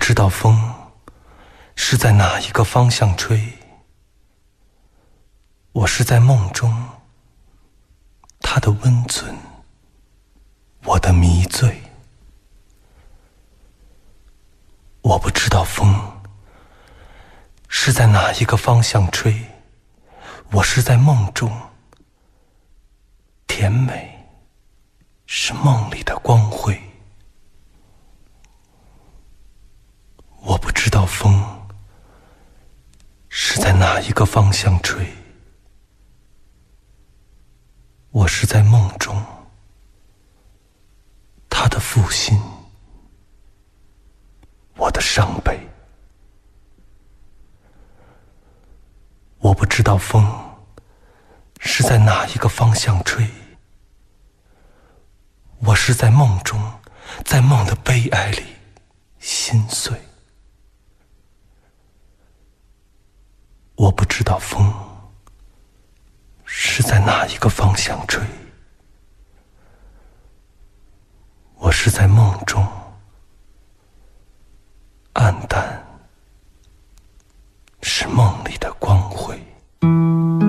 知道风是在哪一个方向吹，我是在梦中，它的温存，我的迷醉。我不知道风是在哪一个方向吹，我是在梦中，甜美是梦里的光辉。我不知道风是在哪一个方向吹，我是在梦中，它的负心，我的伤悲。我不知道风是在哪一个方向吹，我是在梦中，在梦的悲哀里心碎。我不知道风是在哪一个方向吹，